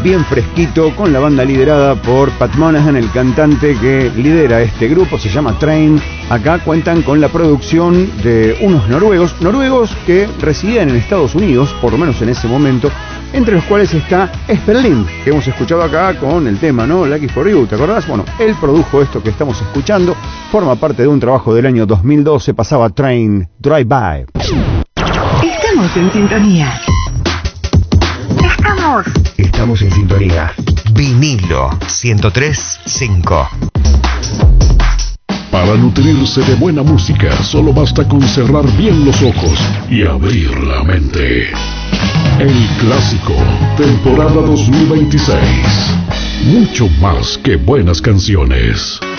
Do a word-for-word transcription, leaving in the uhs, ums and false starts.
bien fresquito, con la banda liderada por Pat Monahan, el cantante que lidera este grupo, se llama Train. Acá cuentan con la producción de unos noruegos, noruegos que residían en Estados Unidos, por lo menos en ese momento, entre los cuales está Esperlin, que hemos escuchado acá con el tema, ¿no? Lucky for You, ¿te acordás? Bueno, él produjo esto que estamos escuchando, forma parte de un trabajo del año dos mil doce, pasaba Train, Drive By. Estamos en sintonía. Estamos. Estamos en sintonía. Vinilo ciento tres punto cinco. Para nutrirse de buena música, solo basta con cerrar bien los ojos y abrir la mente. El Clásico, temporada dos mil veintiséis. Mucho más que buenas canciones.